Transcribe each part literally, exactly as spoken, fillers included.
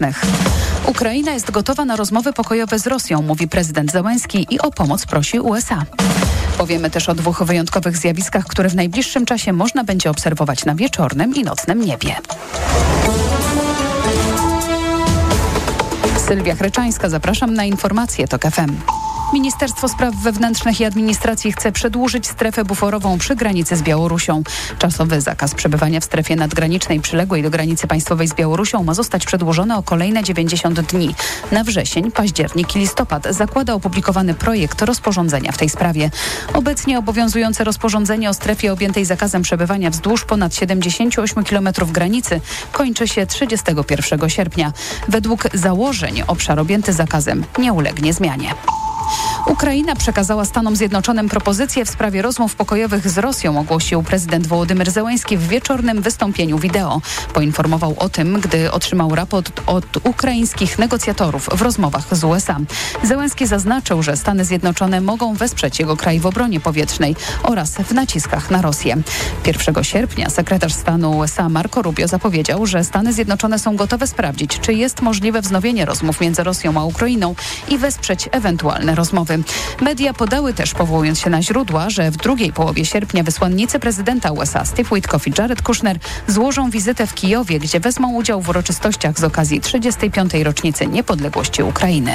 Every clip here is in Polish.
Ukraina jest gotowa na rozmowy pokojowe z Rosją, mówi prezydent Zełenski i o pomoc prosi U S A. Powiemy też o dwóch wyjątkowych zjawiskach, które w najbliższym czasie można będzie obserwować na wieczornym i nocnym niebie. Sylwia Chryczańska, zapraszam na informacje TOK F M. Ministerstwo Spraw Wewnętrznych i Administracji chce przedłużyć strefę buforową przy granicy z Białorusią. Czasowy zakaz przebywania w strefie nadgranicznej przyległej do granicy państwowej z Białorusią ma zostać przedłużony o kolejne dziewięćdziesiąt dni. Na wrzesień, październik i listopad zakłada opublikowany projekt rozporządzenia w tej sprawie. Obecnie obowiązujące rozporządzenie o strefie objętej zakazem przebywania wzdłuż ponad siedemdziesiąt osiem kilometrów granicy kończy się trzydziestego pierwszego sierpnia. Według założeń obszar objęty zakazem nie ulegnie zmianie. Ukraina przekazała Stanom Zjednoczonym propozycję w sprawie rozmów pokojowych z Rosją, ogłosił prezydent Wołodymyr Zełenski w wieczornym wystąpieniu wideo. Poinformował o tym, gdy otrzymał raport od ukraińskich negocjatorów w rozmowach z U S A. Zełenski zaznaczył, że Stany Zjednoczone mogą wesprzeć jego kraj w obronie powietrznej oraz w naciskach na Rosję. pierwszego sierpnia sekretarz stanu U S A Marco Rubio zapowiedział, że Stany Zjednoczone są gotowe sprawdzić, czy jest możliwe wznowienie rozmów między Rosją a Ukrainą i wesprzeć ewentualne rozmowy. Media podały też, powołując się na źródła, że w drugiej połowie sierpnia wysłannicy prezydenta U S A Steve Witkoff i Jared Kushner złożą wizytę w Kijowie, gdzie wezmą udział w uroczystościach z okazji trzydziestej piątej rocznicy niepodległości Ukrainy.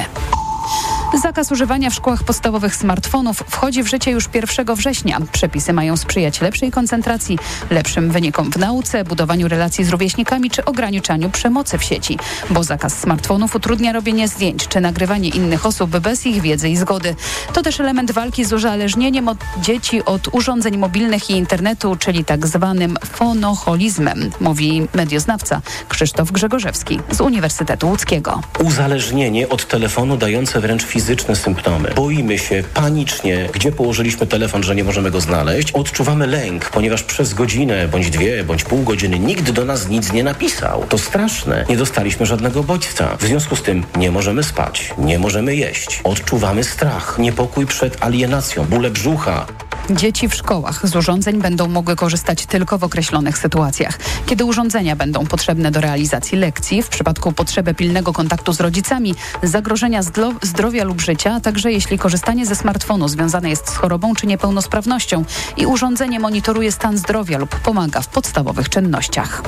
Zakaz używania w szkołach podstawowych smartfonów wchodzi w życie już pierwszego września. Przepisy mają sprzyjać lepszej koncentracji, lepszym wynikom w nauce, budowaniu relacji z rówieśnikami czy ograniczaniu przemocy w sieci. Bo zakaz smartfonów utrudnia robienie zdjęć czy nagrywanie innych osób bez ich wiedzy i zgody. To też element walki z uzależnieniem od dzieci od urządzeń mobilnych i internetu, czyli tak zwanym fonoholizmem, mówi medioznawca Krzysztof Grzegorzewski z Uniwersytetu Łódzkiego. Uzależnienie od telefonu dające wręcz fizyczne symptomy. Boimy się panicznie, gdzie położyliśmy telefon, że nie możemy go znaleźć. Odczuwamy lęk, ponieważ przez godzinę, bądź dwie, bądź pół godziny nikt do nas nic nie napisał. To straszne. Nie dostaliśmy żadnego bodźca. W związku z tym nie możemy spać, nie możemy jeść. Odczuwamy strach, niepokój przed alienacją, bóle brzucha. Dzieci w szkołach z urządzeń będą mogły korzystać tylko w określonych sytuacjach. Kiedy urządzenia będą potrzebne do realizacji lekcji, w przypadku potrzeby pilnego kontaktu z rodzicami, zagrożenia zdro- zdrowia lub życia, a także jeśli korzystanie ze smartfonu związane jest z chorobą czy niepełnosprawnością i urządzenie monitoruje stan zdrowia lub pomaga w podstawowych czynnościach.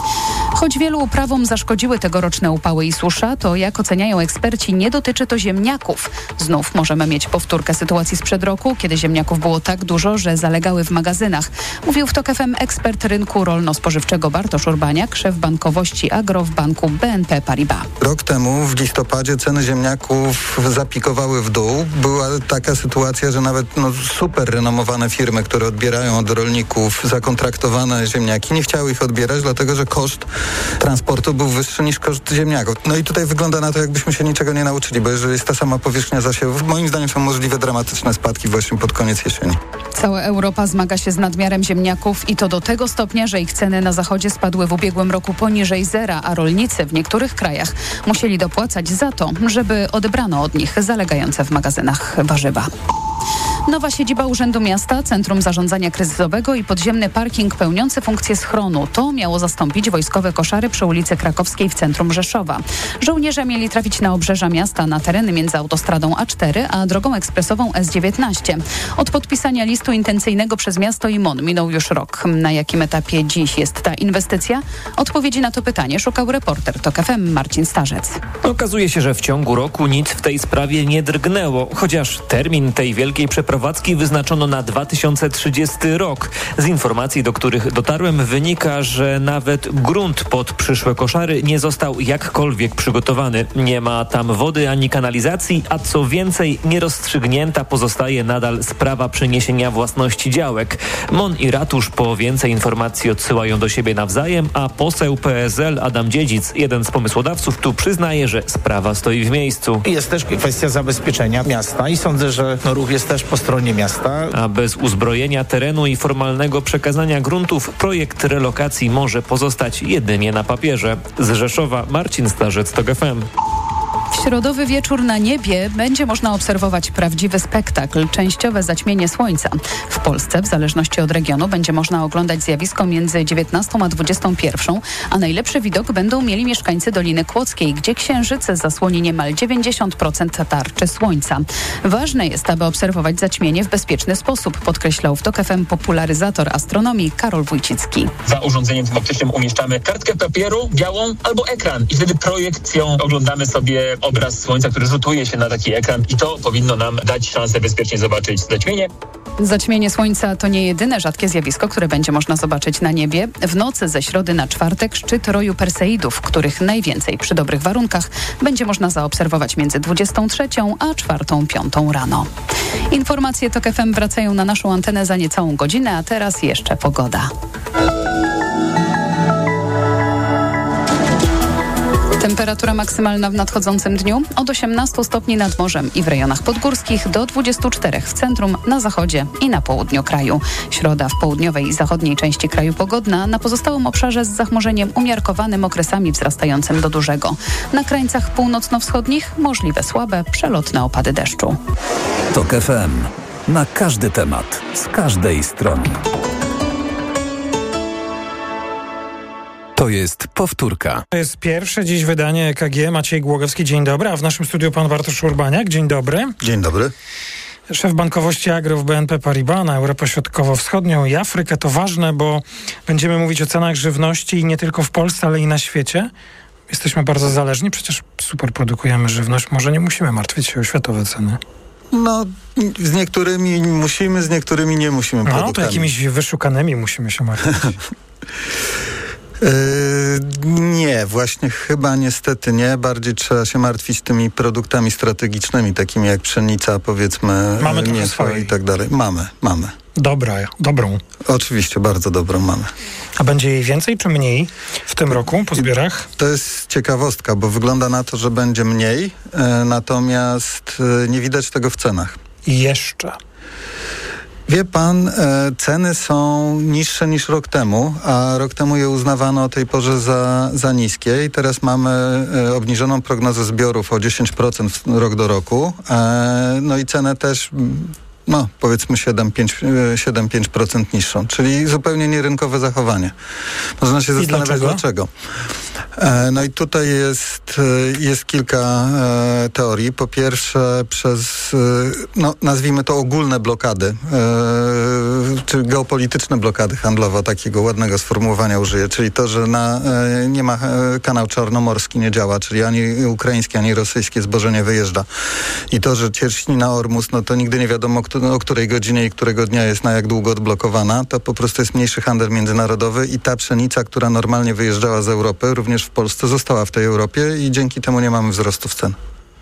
Choć wielu uprawom zaszkodziły tegoroczne upały i susza, to jak oceniają eksperci, nie dotyczy to ziemniaków. Znów możemy mieć powtórkę sytuacji sprzed roku, kiedy ziemniaków było tak dużo, że zalegały w magazynach. Mówił w TOK F M ekspert rynku rolno-spożywczego Bartosz Urbaniak, szef bankowości Agro w banku B N P Paribas. Rok temu w listopadzie ceny ziemniaków zapikowały w dół. Była taka sytuacja, że nawet no, super renomowane firmy, które odbierają od rolników zakontraktowane ziemniaki, nie chciały ich odbierać, dlatego że koszt transportu był wyższy niż koszt ziemniaków. No i tutaj wygląda na to, jakbyśmy się niczego nie nauczyli, bo jeżeli jest ta sama powierzchnia zasiewów, moim zdaniem są możliwe dramatyczne spadki właśnie pod koniec jesieni. Cała Europa zmaga się z nadmiarem ziemniaków i to do tego stopnia, że ich ceny na zachodzie spadły w ubiegłym roku poniżej zera, a rolnicy w niektórych krajach musieli dopłacać za to, żeby odebrano od nich zalegające w magazynach warzywa. Nowa siedziba Urzędu Miasta, Centrum Zarządzania Kryzysowego i podziemny parking pełniący funkcję schronu. To miało zastąpić wojskowe koszary przy ulicy Krakowskiej w centrum Rzeszowa. Żołnierze mieli trafić na obrzeża miasta, na tereny między autostradą A cztery a drogą ekspresową S dziewiętnaście. Od podpisania listu intencyjnego przez miasto i M O N minął już rok. Na jakim etapie dziś jest ta inwestycja? Odpowiedzi na to pytanie szukał reporter TOK F M Marcin Starzec. Okazuje się, że w ciągu roku nic w tej sprawie nie drgnęło, chociaż termin tej wielkiej przeprowadzki wyznaczono na dwa tysiące trzydziesty rok. Z informacji, do których dotarłem, wynika, że nawet grunt pod przyszłe koszary nie został jakkolwiek przygotowany. Nie ma tam wody ani kanalizacji, a co więcej, nierozstrzygnięta pozostaje nadal sprawa przeniesienia własności działek. M O N i ratusz po więcej informacji odsyłają do siebie nawzajem, a poseł P S L Adam Dziedzic, jeden z pomysłodawców, tu przyznaje, że sprawa stoi w miejscu. Jest też kwestia zabezpieczenia miasta i sądzę, że no, ruch jest też po stronie miasta. A bez uzbrojenia terenu i formalnego przekazania gruntów projekt relokacji może pozostać jedynie na papierze. Z Rzeszowa Marcin Starzec, TOK F M. W W środowy wieczór na niebie będzie można obserwować prawdziwy spektakl, częściowe zaćmienie słońca. W Polsce, w zależności od regionu, będzie można oglądać zjawisko między dziewiętnastą a dwudziestą pierwszą, a najlepszy widok będą mieli mieszkańcy Doliny Kłodzkiej, gdzie księżyc zasłoni niemal dziewięćdziesiąt procent tarczy słońca. Ważne jest, aby obserwować zaćmienie w bezpieczny sposób, podkreślał w TOK F M popularyzator astronomii Karol Wójcicki. Za urządzeniem tym optycznym umieszczamy kartkę papieru, białą albo ekran i wtedy projekcją oglądamy sobie obraz słońca, który rzutuje się na taki ekran i to powinno nam dać szansę bezpiecznie zobaczyć zaćmienie. Zaćmienie słońca to nie jedyne rzadkie zjawisko, które będzie można zobaczyć na niebie. W nocy ze środy na czwartek szczyt roju Perseidów, których najwięcej przy dobrych warunkach będzie można zaobserwować między dwudziestą trzecią a czwartą piątą rano. Informacje TOK F M wracają na naszą antenę za niecałą godzinę, a teraz jeszcze pogoda. Temperatura maksymalna w nadchodzącym dniu od osiemnastu stopni nad morzem i w rejonach podgórskich do dwudziestu czterech w centrum, na zachodzie i na południu kraju. Środa w południowej i zachodniej części kraju pogodna, na pozostałym obszarze z zachmurzeniem umiarkowanym, okresami wzrastającym do dużego. Na krańcach północno-wschodnich możliwe słabe, przelotne opady deszczu. TOK F M. Na każdy temat, z każdej strony. To jest powtórka. To jest pierwsze dziś wydanie E K G. Maciej Głogowski, dzień dobry. A w naszym studiu pan Bartosz Urbaniak, dzień dobry. Dzień dobry. Szef bankowości agro w B N P Paribas na Europę Środkowo-Wschodnią i Afrykę. To ważne, bo będziemy mówić o cenach żywności nie tylko w Polsce, ale i na świecie. Jesteśmy bardzo zależni, przecież super produkujemy żywność. Może nie musimy martwić się o światowe ceny. No, z niektórymi musimy, z niektórymi nie musimy No, produktami. to jakimiś wyszukanymi musimy się martwić. Yy, nie, właśnie chyba niestety nie. Bardziej trzeba się martwić tymi produktami strategicznymi, takimi jak pszenica, powiedzmy, mamy mięso i tak dalej. Mamy, mamy. Dobra, dobrą. Oczywiście, bardzo dobrą mamy. A będzie jej więcej czy mniej w tym roku po zbiorach? To jest ciekawostka, bo wygląda na to, że będzie mniej, e, natomiast e, nie widać tego w cenach. I jeszcze. Wie pan, e, ceny są niższe niż rok temu, a rok temu je uznawano o tej porze za, za niskie i teraz mamy e, obniżoną prognozę zbiorów o dziesięć procent rok do roku. E, no i cenę też, no powiedzmy siedem do pięciu procent niższą, czyli zupełnie nierynkowe zachowanie. Można się zastanawiać dlaczego. dlaczego. E, no i tutaj jest, jest kilka e, teorii. Po pierwsze przez, e, no, nazwijmy to ogólne blokady, e, czy geopolityczne blokady handlowe, takiego ładnego sformułowania użyję, czyli to, że na, e, nie ma e, kanał czarnomorski nie działa, czyli ani ukraińskie, ani rosyjskie zboże nie wyjeżdża. I to, że cieśnina Ormus, no to nigdy nie wiadomo, kto, o której godzinie i którego dnia jest na jak długo odblokowana, to po prostu jest mniejszy handel międzynarodowy i ta pszenica, która normalnie wyjeżdżała z Europy, również w Polsce została w tej Europie i dzięki temu nie mamy wzrostów cen.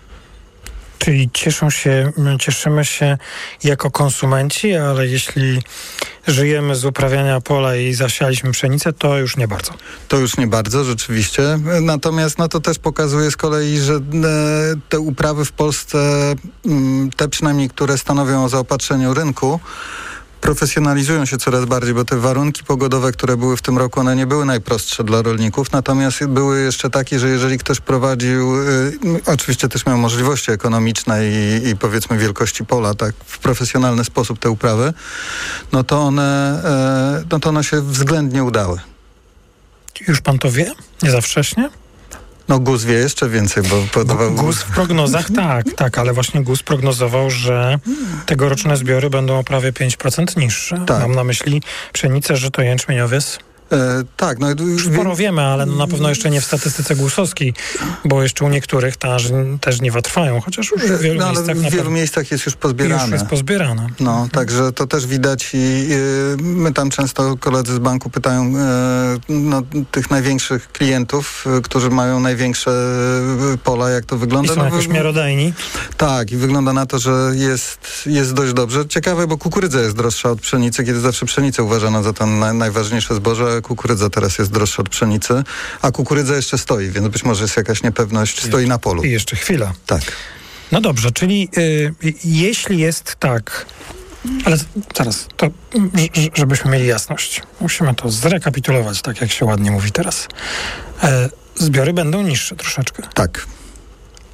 Czyli cieszą się, cieszymy się jako konsumenci, ale jeśli żyjemy z uprawiania pola i zasialiśmy pszenicę, to już nie bardzo. To już nie bardzo, rzeczywiście. Natomiast no to też pokazuje z kolei, że te uprawy w Polsce, te przynajmniej, które stanowią o zaopatrzeniu rynku, profesjonalizują się coraz bardziej, bo te warunki pogodowe, które były w tym roku, one nie były najprostsze dla rolników, natomiast były jeszcze takie, że jeżeli ktoś prowadził, y, oczywiście też miał możliwości ekonomiczne i, i powiedzmy wielkości pola, tak, w profesjonalny sposób te uprawy, no to one, y, no to one się względnie udały. Już pan to wie? Nie za wcześnie? No G U S wie jeszcze więcej, bo podawał... G U S w prognozach tak, tak, ale właśnie G U S prognozował, że tegoroczne zbiory będą o prawie pięć procent niższe. Tak. Mam na myśli pszenicę, żyto, jęczmień, owies. E, tak, no już sporo wiemy, ale no na pewno jeszcze nie w statystyce G U S-owskiej, bo jeszcze u niektórych ta, te żniwa trwają, chociaż już w wielu no, miejscach... w wielu miejscach jest już pozbierane. Już jest pozbierane. No, także to też widać i y, my tam często koledzy z banku pytają y, no, tych największych klientów, y, którzy mają największe y, pola, jak to wygląda. I są no, jakoś miarodajni. Tak, i wygląda na to, że jest, jest dość dobrze. Ciekawe, bo kukurydza jest droższa od pszenicy, kiedy zawsze pszenicę uważano za to na, najważniejsze zboże. Kukurydza teraz jest droższa od pszenicy, a kukurydza jeszcze stoi, więc być może jest jakaś niepewność, stoi I, na polu. I jeszcze chwila. Tak. No dobrze, czyli y, jeśli jest tak, ale zaraz, to żebyśmy mieli jasność, musimy to zrekapitulować, tak jak się ładnie mówi teraz. E, zbiory będą niższe troszeczkę. Tak.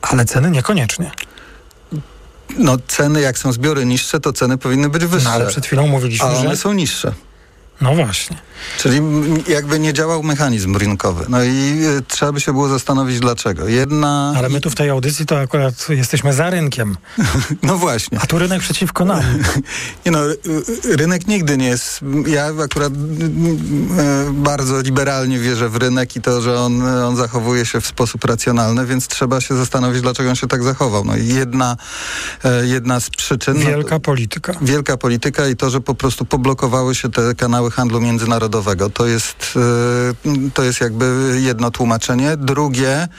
Ale ceny niekoniecznie. No ceny, jak są zbiory niższe, to ceny powinny być wyższe. No ale przed chwilą mówiliśmy, a one że... są niższe. No właśnie. Czyli jakby nie działał mechanizm rynkowy. No i y, trzeba by się było zastanowić dlaczego. Jedna... Ale my tu w tej audycji to akurat jesteśmy za rynkiem. No właśnie. A tu rynek przeciwko nam. Nie no, y, rynek nigdy nie jest... Ja akurat y, y, bardzo liberalnie wierzę w rynek i to, że on, on zachowuje się w sposób racjonalny, więc trzeba się zastanowić, dlaczego on się tak zachował. No i jedna, y, jedna z przyczyn... Wielka no, polityka. Wielka polityka i to, że po prostu poblokowały się te kanały handlu międzynarodowego. To jest, to jest jakby jedno tłumaczenie. Drugie,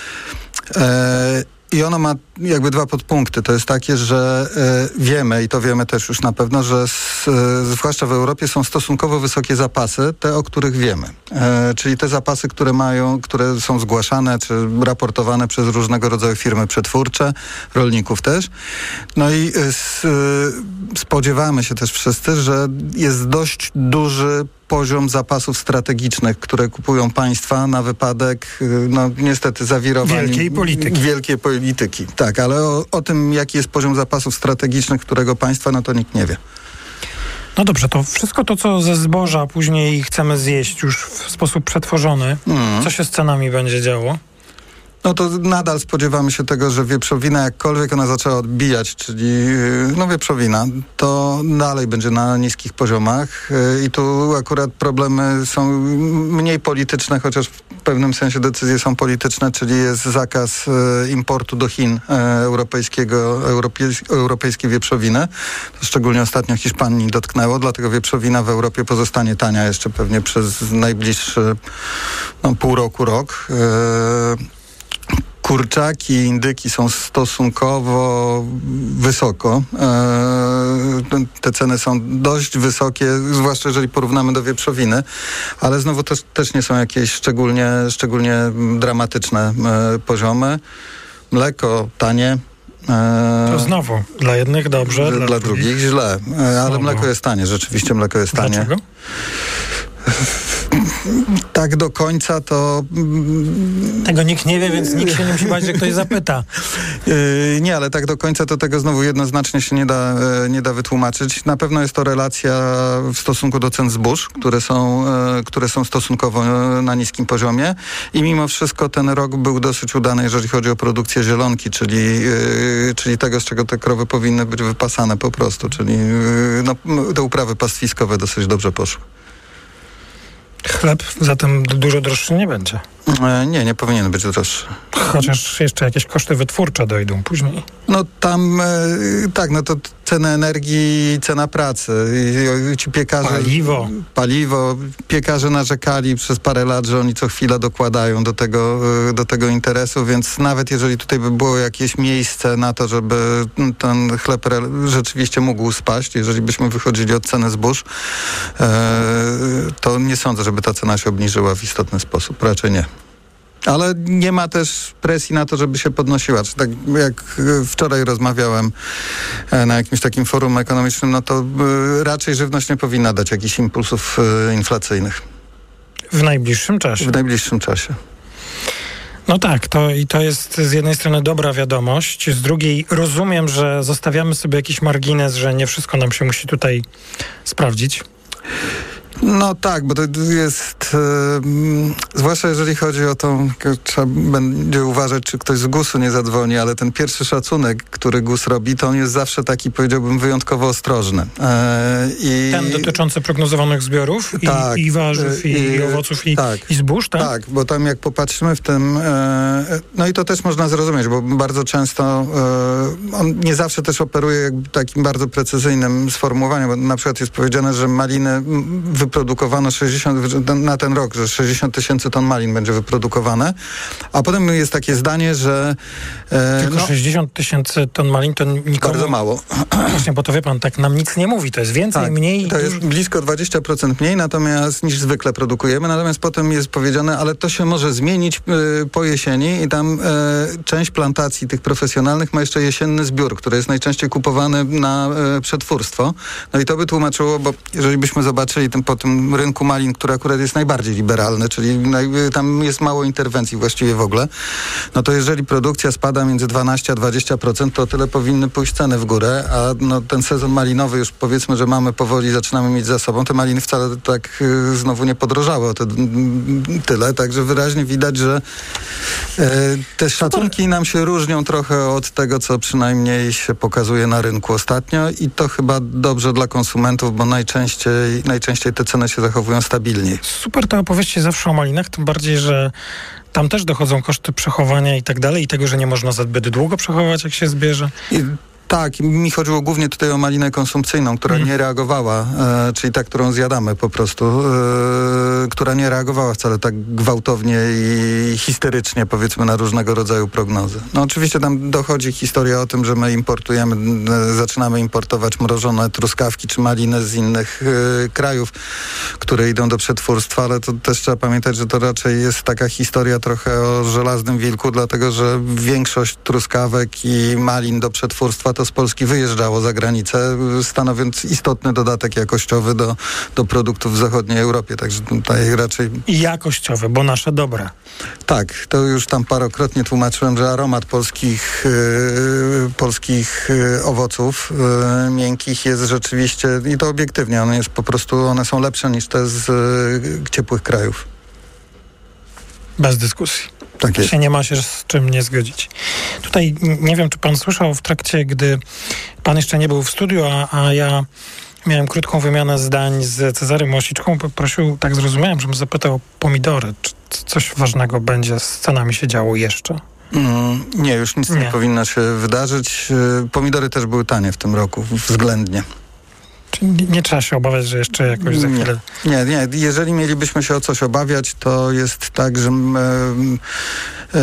i ono ma jakby dwa podpunkty. To jest takie, że wiemy, i to wiemy też już na pewno, że z, zwłaszcza w Europie są stosunkowo wysokie zapasy, te, o których wiemy. Czyli te zapasy, które mają, które są zgłaszane, czy raportowane przez różnego rodzaju firmy przetwórcze, rolników też. No i z, spodziewamy się też wszyscy, że jest dość duży poziom zapasów strategicznych, które kupują państwa na wypadek, no niestety zawirowań... Wielkiej polityki. Wielkiej polityki, tak, ale o, o tym, jaki jest poziom zapasów strategicznych którego państwa, no to nikt nie wie. No dobrze, to wszystko to, co ze zboża później chcemy zjeść już w sposób przetworzony, mm. co się z cenami będzie działo? No to nadal spodziewamy się tego, że wieprzowina, jakkolwiek ona zaczęła odbijać, czyli no wieprzowina, to dalej będzie na niskich poziomach i tu akurat problemy są mniej polityczne, chociaż w pewnym sensie decyzje są polityczne, czyli jest zakaz importu do Chin europejskiego, europejs- europejskiej wieprzowiny. To szczególnie ostatnio Hiszpanii dotknęło, dlatego wieprzowina w Europie pozostanie tania jeszcze pewnie przez najbliższy no, pół roku, rok. Kurczaki i indyki są stosunkowo wysoko. E, te ceny są dość wysokie, zwłaszcza jeżeli porównamy do wieprzowiny, ale znowu też, też nie są jakieś szczególnie, szczególnie dramatyczne e, poziomy. Mleko tanie. E, to znowu, dla jednych dobrze, dla, dla drugich, drugich źle. E, ale mleko jest tanie, rzeczywiście mleko jest tanie. Dlaczego? Tak do końca to... Tego nikt nie wie, więc nikt się nie musi bać, że ktoś zapyta. Yy, nie, ale tak do końca to tego znowu jednoznacznie się nie da, yy, nie da wytłumaczyć. Na pewno jest to relacja w stosunku do cen zbóż, które są, yy, które są stosunkowo yy, na niskim poziomie i mimo wszystko ten rok był dosyć udany, jeżeli chodzi o produkcję zielonki, czyli, yy, czyli tego, z czego te krowy powinny być wypasane po prostu, czyli yy, no, te uprawy pastwiskowe dosyć dobrze poszły. Chleb zatem dużo droższy nie będzie. E, nie, nie powinien być droższy. Chociaż jeszcze jakieś koszty wytwórcze dojdą później. No tam, e, tak, no to cena energii, cena pracy. I, i ci piekarze... Paliwo. Paliwo. Piekarze narzekali przez parę lat, że oni co chwila dokładają do tego, do tego interesu, więc nawet jeżeli tutaj by było jakieś miejsce na to, żeby ten chleb rzeczywiście mógł spaść, jeżeli byśmy wychodzili od ceny zbóż, e, to nie sądzę, żeby ta cena się obniżyła w istotny sposób. Raczej nie. Ale nie ma też presji na to, żeby się podnosiła. Czy tak jak wczoraj rozmawiałem na jakimś takim forum ekonomicznym, no to raczej żywność nie powinna dać jakichś impulsów inflacyjnych. W najbliższym czasie. W najbliższym czasie. No tak, to i to jest z jednej strony dobra wiadomość, z drugiej rozumiem, że zostawiamy sobie jakiś margines, że nie wszystko nam się musi tutaj sprawdzić. No tak, bo to jest, yy, zwłaszcza jeżeli chodzi o to, trzeba będzie uważać, czy ktoś z gusu nie zadzwoni, ale ten pierwszy szacunek, który GUS robi, to on jest zawsze taki, powiedziałbym, wyjątkowo ostrożny. Yy, i ten dotyczący prognozowanych zbiorów i, tak, i warzyw, i, i owoców, i, tak, i zbóż, tak? Tak, bo tam jak popatrzymy w tym, yy, no i to też można zrozumieć, bo bardzo często yy, on nie zawsze też operuje jakby takim bardzo precyzyjnym sformułowaniem, bo na przykład jest powiedziane, że maliny wy wyprodukowano sześćdziesiąt na ten rok, że sześćdziesiąt tysięcy ton malin będzie wyprodukowane, a potem jest takie zdanie, że... E, Tylko no, sześćdziesiąt tysięcy ton malin to nikomu... Bardzo mało. Właśnie, bo to wie pan, tak nam nic nie mówi, to jest więcej, tak, mniej... To jest blisko dwadzieścia procent mniej, natomiast niż zwykle produkujemy, natomiast potem jest powiedziane, ale to się może zmienić y, po jesieni i tam y, część plantacji tych profesjonalnych ma jeszcze jesienny zbiór, który jest najczęściej kupowany na y, przetwórstwo. No i to by tłumaczyło, bo jeżeli byśmy zobaczyli ten pod o tym rynku malin, który akurat jest najbardziej liberalny, czyli naj, tam jest mało interwencji właściwie w ogóle, no to jeżeli produkcja spada między dwanaście a dwadzieścia procent, to tyle powinny pójść ceny w górę, a no, ten sezon malinowy już powiedzmy, że mamy powoli, zaczynamy mieć za sobą. Te maliny wcale tak y, znowu nie podrożały o te, y, tyle, także wyraźnie widać, że y, te szacunki nam się różnią trochę od tego, co przynajmniej się pokazuje na rynku ostatnio i to chyba dobrze dla konsumentów, bo najczęściej, najczęściej te ceny się zachowują stabilniej. Super te opowieści zawsze o malinach, tym bardziej, że tam też dochodzą koszty przechowania i tak dalej i tego, że nie można zbyt długo przechowywać, jak się zbierze. I tak, mi chodziło głównie tutaj o malinę konsumpcyjną, która mm. nie reagowała, e, czyli ta, którą zjadamy po prostu, e, która nie reagowała wcale tak gwałtownie i histerycznie, powiedzmy, na różnego rodzaju prognozy. No oczywiście tam dochodzi historia o tym, że my importujemy, e, zaczynamy importować mrożone truskawki czy maliny z innych e, krajów, które idą do przetwórstwa, ale to też trzeba pamiętać, że to raczej jest taka historia trochę o żelaznym wilku, dlatego że większość truskawek i malin do przetwórstwa to z Polski wyjeżdżało za granicę, stanowiąc istotny dodatek jakościowy do, do produktów w zachodniej Europie. Także tutaj raczej... I jakościowy, bo nasze dobre. Tak, to już tam parokrotnie tłumaczyłem, że aromat polskich, yy, polskich yy, owoców yy, miękkich jest rzeczywiście, i to obiektywnie, one jest po prostu, one są lepsze niż te z yy, ciepłych krajów. Bez dyskusji. Tak jest. Się nie ma się z czym nie zgodzić. Tutaj nie wiem, czy pan słyszał w trakcie, gdy pan jeszcze nie był w studiu, a, a ja miałem krótką wymianę zdań z Cezarym Łasiczką. Poprosił, tak zrozumiałem, żebym zapytał o pomidory. Czy coś ważnego będzie z cenami się działo jeszcze? Mm, nie, już nic nie. nie powinno się wydarzyć. Pomidory też były tanie w tym roku, względnie. Czyli nie, nie trzeba się obawiać, że jeszcze jakoś za chwilę... Nie, nie. Jeżeli mielibyśmy się o coś obawiać, to jest tak, że e, e,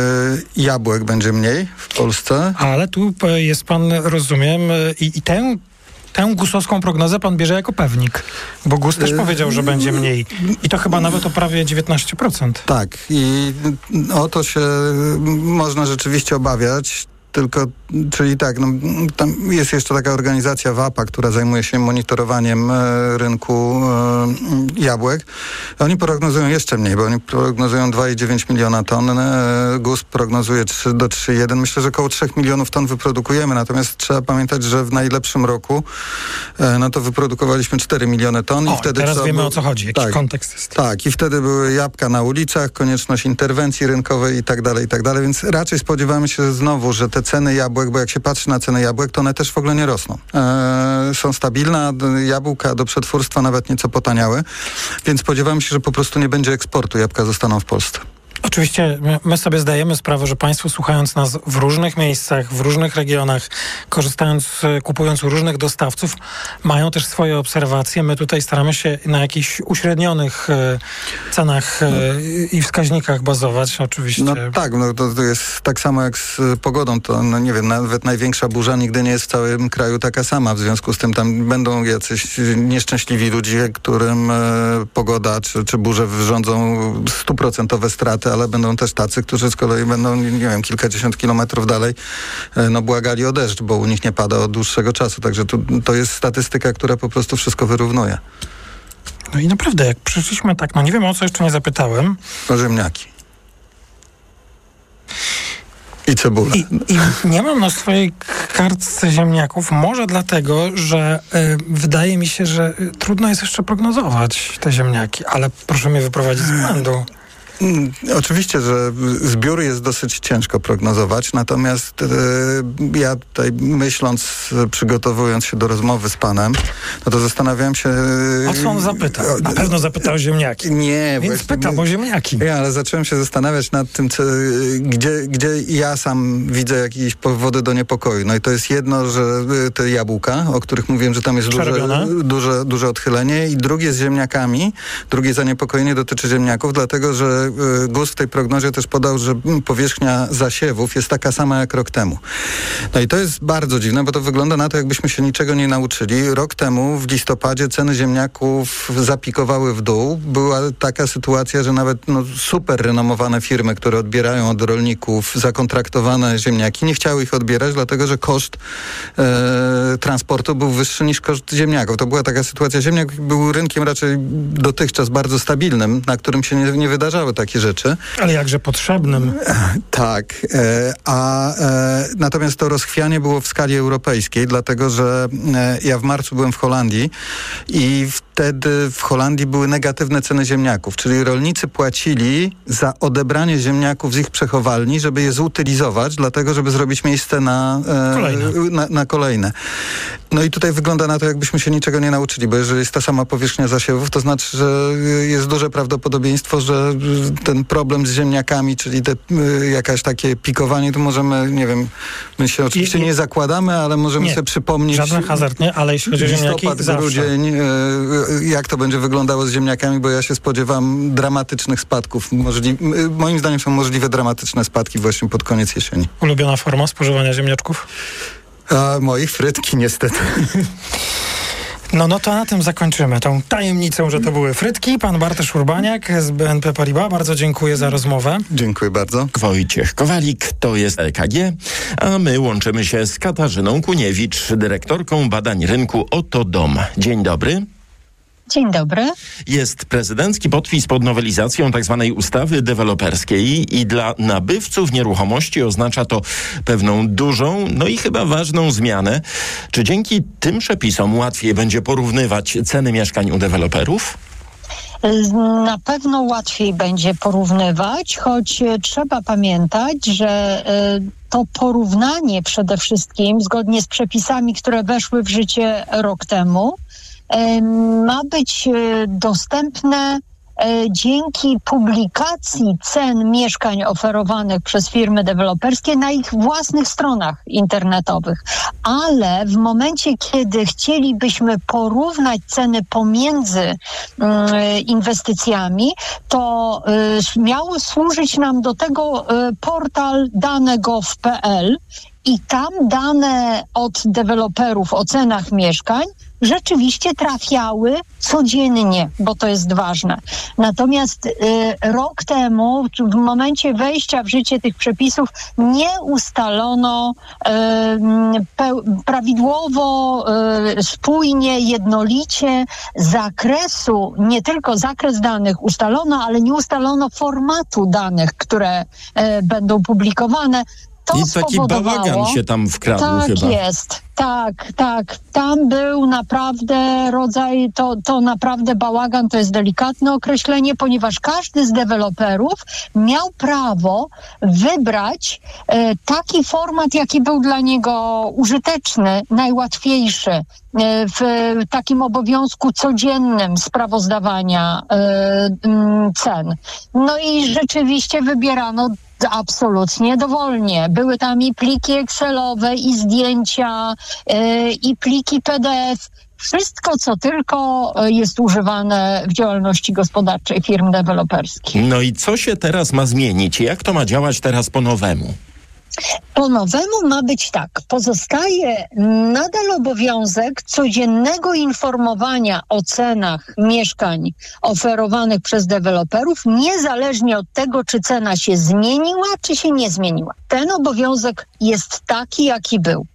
jabłek będzie mniej w Polsce. Ale tu jest pan, rozumiem, i, i tę... Tę gusowską prognozę pan bierze jako pewnik, bo Gus też powiedział, że będzie mniej. I to chyba nawet o prawie dziewiętnaście procent. Tak. I o to się można rzeczywiście obawiać. Tylko, czyli tak, no, tam jest jeszcze taka organizacja WAPA, która zajmuje się monitorowaniem e, rynku e, jabłek. Oni prognozują jeszcze mniej, bo oni prognozują dwa i dziewięć miliona ton. E, Gus prognozuje trzy do trzy i jeden. Myślę, że około trzech milionów ton wyprodukujemy, natomiast trzeba pamiętać, że w najlepszym roku e, no to wyprodukowaliśmy cztery miliony ton. O, i wtedy teraz wiemy, było, o co chodzi, jaki tak, kontekst jest. Tak, i wtedy były jabłka na ulicach, konieczność interwencji rynkowej i tak dalej, i tak dalej, więc raczej spodziewamy się znowu, że te ceny jabłek, bo jak się patrzy na ceny jabłek, to one też w ogóle nie rosną. E, są stabilne, jabłka do przetwórstwa nawet nieco potaniały, więc spodziewamy się, że po prostu nie będzie eksportu, jabłka zostaną w Polsce. Oczywiście my sobie zdajemy sprawę, że państwo, słuchając nas w różnych miejscach, w różnych regionach, korzystając, kupując u różnych dostawców, mają też swoje obserwacje. My tutaj staramy się na jakichś uśrednionych e, cenach e, i wskaźnikach bazować, oczywiście. No tak, no to, to jest tak samo jak z pogodą. To, no nie wiem, nawet największa burza nigdy nie jest w całym kraju taka sama. W związku z tym tam będą jacyś nieszczęśliwi ludzie, którym e, pogoda czy, czy burze wyrządzą stuprocentowe straty, ale będą też tacy, którzy z kolei będą, nie wiem, kilkadziesiąt kilometrów dalej, no błagali o deszcz, bo u nich nie pada od dłuższego czasu. Także tu, to jest statystyka, która po prostu wszystko wyrównuje. No i naprawdę, jak przyszliśmy tak, no nie wiem, o co jeszcze nie zapytałem. O ziemniaki. I cebulę. I, I nie mam na swojej kartce ziemniaków, może dlatego, że y, wydaje mi się, że y, trudno jest jeszcze prognozować te ziemniaki, ale proszę mnie wyprowadzić z błędu. Hmm, oczywiście, że zbiór jest dosyć ciężko prognozować, natomiast e, ja tutaj myśląc, przygotowując się do rozmowy z panem, no to zastanawiałem się... E, o co on zapytał? Na pewno zapytał o ziemniaki. Nie. Więc właśnie, pytam o ziemniaki. Ja, ale zacząłem się zastanawiać nad tym, co, gdzie, gdzie ja sam widzę jakieś powody do niepokoju. No i to jest jedno, że te jabłka, o których mówiłem, że tam jest duże, duże, duże odchylenie, i drugie z ziemniakami. Drugie zaniepokojenie dotyczy ziemniaków, dlatego że G U S w tej prognozie też podał, że powierzchnia zasiewów jest taka sama jak rok temu. No i to jest bardzo dziwne, bo to wygląda na to, jakbyśmy się niczego nie nauczyli. Rok temu w listopadzie ceny ziemniaków zapikowały w dół. Była taka sytuacja, że nawet no, super renomowane firmy, które odbierają od rolników zakontraktowane ziemniaki, nie chciały ich odbierać, dlatego że koszt e, transportu był wyższy niż koszt ziemniaków. To była taka sytuacja. Ziemniak był rynkiem raczej dotychczas bardzo stabilnym, na którym się nie, nie wydarzały takie rzeczy. Ale jakże potrzebnym. Tak. E, a e, natomiast to rozchwianie było w skali europejskiej, dlatego że e, ja w marcu byłem w Holandii i wtedy w Holandii były negatywne ceny ziemniaków, czyli rolnicy płacili za odebranie ziemniaków z ich przechowalni, żeby je zutylizować, dlatego żeby zrobić miejsce na, e, kolejne. Na, na kolejne. No i tutaj wygląda na to, jakbyśmy się niczego nie nauczyli, bo jeżeli jest ta sama powierzchnia zasiewów, to znaczy, że jest duże prawdopodobieństwo, że ten problem z ziemniakami, czyli te, jakaś takie pikowanie, to możemy, nie wiem, my się oczywiście I, nie zakładamy, ale możemy nie, sobie przypomnieć... Żaden hazard, nie, ale jeśli chodzi o ziemniaki, zawsze. Grudzień, jak to będzie wyglądało z ziemniakami, bo ja się spodziewam dramatycznych spadków. Możli, moim zdaniem są możliwe dramatyczne spadki właśnie pod koniec jesieni. Ulubiona forma spożywania ziemniaczków? A, moich frytki niestety. No, no to na tym zakończymy tą tajemnicą, że to były frytki. Pan Bartosz Urbaniak z B N P Paribas. Bardzo dziękuję za rozmowę. Dziękuję bardzo. Wojciech Kowalik, to jest L K G, a my łączymy się z Katarzyną Kuniewicz, dyrektorką badań rynku Oto Dom. Dzień dobry. Dzień dobry. Jest prezydencki podpis pod nowelizacją tzw. ustawy deweloperskiej i dla nabywców nieruchomości oznacza to pewną dużą, no i chyba ważną zmianę. Czy dzięki tym przepisom łatwiej będzie porównywać ceny mieszkań u deweloperów? Na pewno łatwiej będzie porównywać, choć trzeba pamiętać, że to porównanie przede wszystkim, zgodnie z przepisami, które weszły w życie rok temu, ma być dostępne dzięki publikacji cen mieszkań oferowanych przez firmy deweloperskie na ich własnych stronach internetowych. Ale w momencie, kiedy chcielibyśmy porównać ceny pomiędzy inwestycjami, to miał służyć nam do tego portal dane kropka gov kropka p l i tam dane od deweloperów o cenach mieszkań rzeczywiście trafiały codziennie, bo to jest ważne. Natomiast y, rok temu, w momencie wejścia w życie tych przepisów, nie ustalono y, pe- prawidłowo, y, spójnie, jednolicie zakresu, nie tylko zakres danych ustalono, ale nie ustalono formatu danych, które y, będą publikowane. To I taki bałagan się tam wkradł tak chyba. Tak jest, tak, tak. Tam był naprawdę rodzaj, to, to naprawdę bałagan, to jest delikatne określenie, ponieważ każdy z deweloperów miał prawo wybrać e, taki format, jaki był dla niego użyteczny, najłatwiejszy e, w takim obowiązku codziennym sprawozdawania e, m, cen. No i rzeczywiście wybierano absolutnie dowolnie. Były tam i pliki Excelowe, i zdjęcia, yy, i pliki P D F. Wszystko, co tylko jest używane w działalności gospodarczej firm deweloperskich. No i co się teraz ma zmienić? Jak to ma działać teraz po nowemu? Po nowemu ma być tak. Pozostaje nadal obowiązek codziennego informowania o cenach mieszkań oferowanych przez deweloperów, niezależnie od tego, czy cena się zmieniła, czy się nie zmieniła. Ten obowiązek jest taki, jaki był.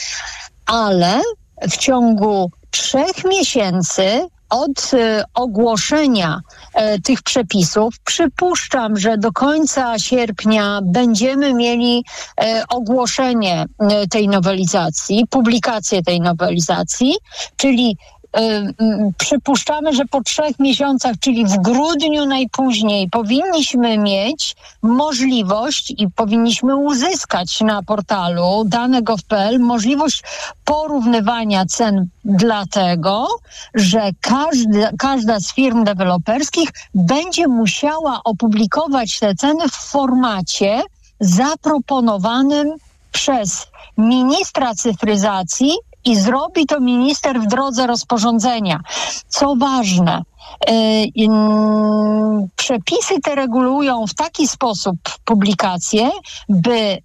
Ale w ciągu trzech miesięcy od y, ogłoszenia y, tych przepisów, przypuszczam, że do końca sierpnia będziemy mieli y, ogłoszenie y, tej nowelizacji, publikację tej nowelizacji, czyli przypuszczamy, że po trzech miesiącach, czyli w grudniu najpóźniej, powinniśmy mieć możliwość i powinniśmy uzyskać na portalu dane kropka gov kropka p l możliwość porównywania cen, dlatego, że każda, każda z firm deweloperskich będzie musiała opublikować te ceny w formacie zaproponowanym przez ministra cyfryzacji i zrobi to minister w drodze rozporządzenia. Co ważne, przepisy te regulują w taki sposób publikacje, by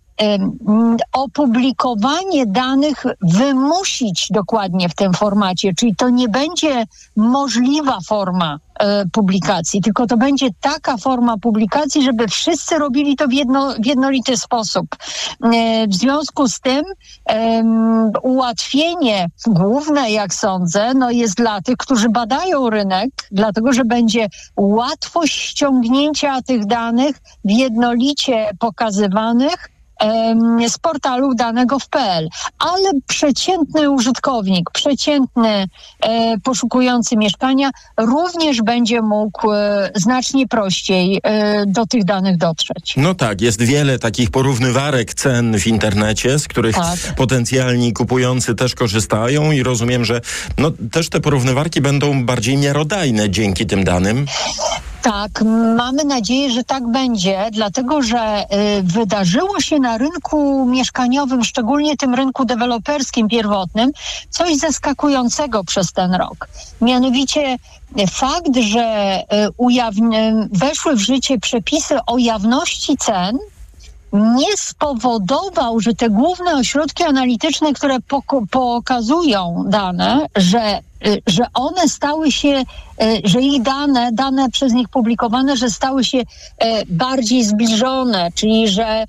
opublikowanie danych wymusić dokładnie w tym formacie, czyli to nie będzie możliwa forma e, publikacji, tylko to będzie taka forma publikacji, żeby wszyscy robili to w, jedno, w jednolity sposób. E, w związku z tym e, ułatwienie główne, jak sądzę, no jest dla tych, którzy badają rynek, dlatego, że będzie łatwość ściągnięcia tych danych w jednolicie pokazywanych z portalu danego kropka pe el, ale przeciętny użytkownik, przeciętny e, poszukujący mieszkania również będzie mógł e, znacznie prościej e, do tych danych dotrzeć. No tak, jest wiele takich porównywarek cen w internecie, z których tak. potencjalni kupujący też korzystają i rozumiem, że no, też te porównywarki będą bardziej miarodajne dzięki tym danym. Tak, mamy nadzieję, że tak będzie, dlatego że y, wydarzyło się na rynku mieszkaniowym, szczególnie tym rynku deweloperskim pierwotnym, coś zaskakującego przez ten rok. Mianowicie fakt, że y, ujawni- weszły w życie przepisy o jawności cen, nie spowodował, że te główne ośrodki analityczne, które pok- pokazują dane, że że one stały się, że ich dane, dane przez nich publikowane, że stały się bardziej zbliżone, czyli że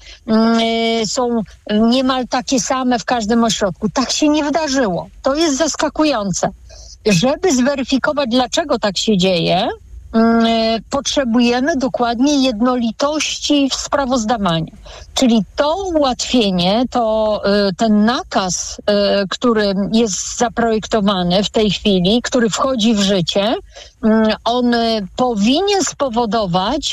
są niemal takie same w każdym ośrodku. Tak się nie wydarzyło. To jest zaskakujące. Żeby zweryfikować, dlaczego tak się dzieje, potrzebujemy dokładnie jednolitości w sprawozdawaniu. Czyli to ułatwienie, to ten nakaz, który jest zaprojektowany w tej chwili, który wchodzi w życie, on powinien spowodować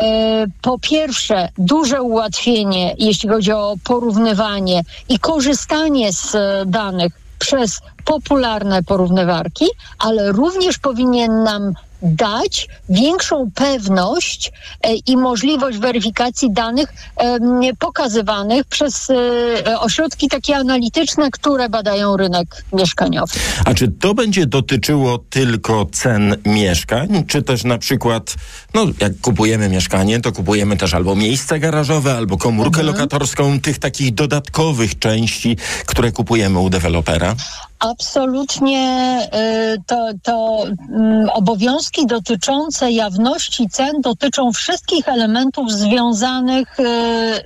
po pierwsze duże ułatwienie, jeśli chodzi o porównywanie i korzystanie z danych przez popularne porównywarki, ale również powinien nam dać większą pewność e, i możliwość weryfikacji danych e, pokazywanych przez e, ośrodki takie analityczne, które badają rynek mieszkaniowy. A czy to będzie dotyczyło tylko cen mieszkań, czy też na przykład, no jak kupujemy mieszkanie, to kupujemy też albo miejsce garażowe, albo komórkę mhm. lokatorską, tych takich dodatkowych części, które kupujemy u dewelopera? Absolutnie y, to, to y, obowiązki dotyczące jawności cen dotyczą wszystkich elementów związanych y, y,